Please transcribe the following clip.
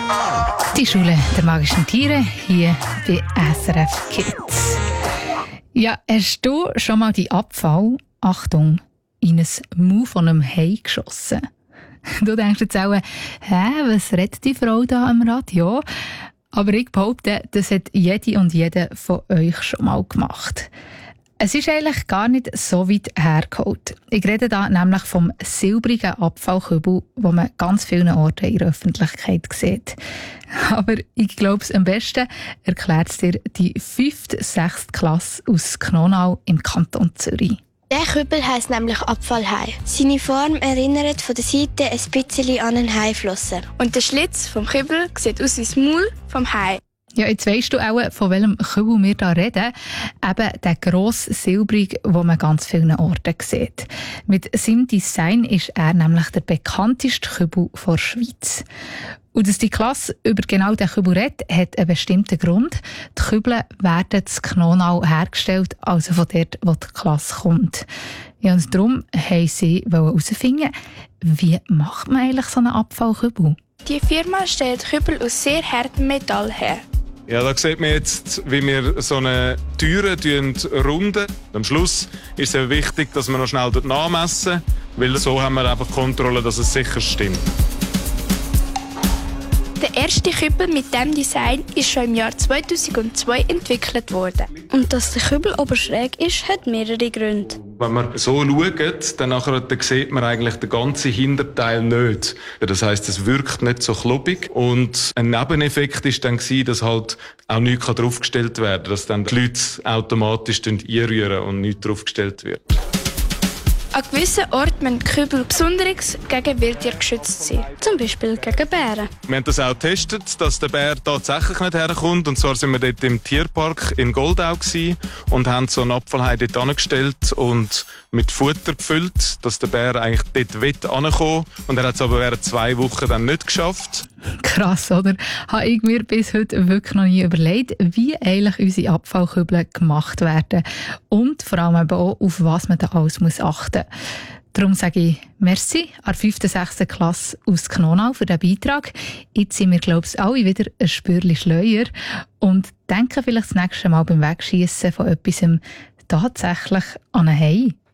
Die Schule der magischen Tiere hier bei SRF Kids. Ja, hast du schon mal die Abfall, Achtung, in ein Maul von einem Hai geschossen? Du denkst jetzt auch, was redet die Frau da am Radio? Aber ich behaupte, das hat jede und jeder von euch schon mal gemacht. Es ist eigentlich gar nicht so weit hergeholt. Ich rede da nämlich vom silbrigen Abfallkübel, den man ganz vielen Orten in der Öffentlichkeit sieht. Aber ich glaube, am besten erklärt es dir die 5. 6. Klasse aus Knonau im Kanton Zürich. Der Kübel heisst nämlich Abfallhai. Seine Form erinnert von der Seite ein bisschen an einen Haiflossen. Und der Schlitz vom Kübel sieht aus wie das Maul vom Hai. Ja, jetzt weisst du auch, von welchem Kübel wir hier reden. Eben der grosse Silbrig, den man ganz vielen Orten sieht. Mit seinem Design ist er nämlich der bekannteste Kübel der Schweiz. Und dass die Klasse über genau diesen Kübel redet, hat einen bestimmten Grund. Die Kübel werden in Knonau hergestellt, also von dort, wo die Klasse kommt. Ja, und darum wollten sie herausfinden, wie macht man eigentlich so einen Abfallkübel? Die Firma stellt Kübel aus sehr hartem Metall her. Ja, da sieht man jetzt, wie wir so eine Türe runden. Am Schluss ist es wichtig, dass wir noch schnell dort nachmessen, weil so haben wir einfach Kontrolle, dass es sicher stimmt. Der erste Kübel mit diesem Design ist schon im Jahr 2002 entwickelt worden. Und dass der Kübel oben schräg ist, hat mehrere Gründe. Wenn man so schaut, dann sieht man eigentlich den ganzen Hinterteil nicht. Das heisst, es wirkt nicht so klobig. Und ein Nebeneffekt ist dann, dass halt auch nichts draufgestellt werden kann, dass dann die Leute automatisch einrühren und nichts draufgestellt wird. An gewissen Orten müssen die Kübel besonders gegen Wildtiere geschützt sein. Zum Beispiel gegen Bären. Wir haben das auch getestet, dass der Bär tatsächlich nicht herkommt. Und zwar sind wir dort im Tierpark in Goldau und haben so einen Abfallhai dort angestellt und mit Futter gefüllt, dass der Bär eigentlich dort ankommen will. Und er hat es aber während 2 Wochen dann nicht geschafft. Krass, oder? Habe ich mir bis heute wirklich noch nie überlegt, wie eigentlich unsere Abfallkübel gemacht werden und vor allem eben auch, auf was man da alles achten muss. Darum sage ich merci an der 5. 6. Klasse aus Knonau für diesen Beitrag. Jetzt sind wir, glaube ich, alle wieder ein Spürchen schleuer und denken vielleicht das nächste Mal beim Wegschiessen von etwas tatsächlich an einen Hai.